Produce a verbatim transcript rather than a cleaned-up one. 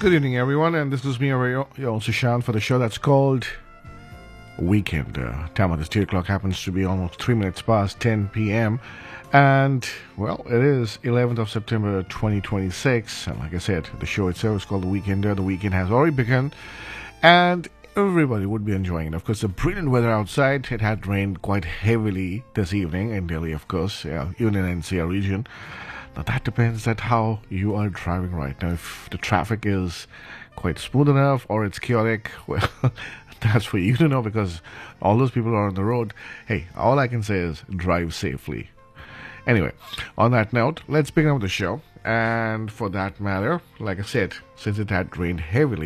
Good evening, everyone, and this is me, your your Sushant, for the show that's called Weekend. Uh, time of the studio clock happens to be almost three minutes past ten p.m. And, well, it is eleventh of September twenty twenty-six. And like I said, the show itself is called The Weekender. The weekend has already begun. And everybody would be enjoying it. Of course, the brilliant weather outside. It had rained quite heavily this evening in Delhi, of course, yeah, even in N C R region. Now, that depends on how you are driving right now. If the traffic is quite smooth enough or it's chaotic, well, that's for you to know, because all those people are on the road. Hey, all I can say is drive safely. Anyway, on that note, let's begin with the show. And for that matter, like I said, since it had rained heavily,